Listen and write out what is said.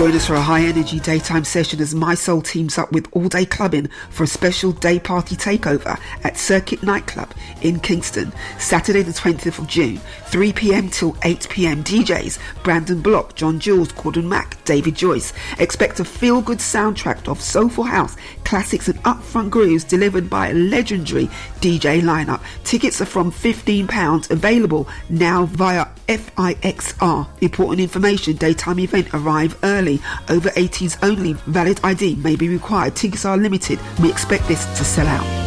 Join us for a high-energy daytime session as My Soul teams up with All Day Clubbing for a special day party takeover at Circuit Nightclub in Kingston, Saturday the 20th of June, 3 p.m. till 8 p.m. DJs Brandon Block, John Jules, Gordon Mack, David Joyce. Expect a feel-good soundtrack of soulful house, classics and upfront grooves delivered by a legendary DJ lineup. Tickets are from £15, available now via FIXR. Important information, daytime event, arrive early. Over 18s only, valid ID may be required. Tickets are limited. We expect this to sell out.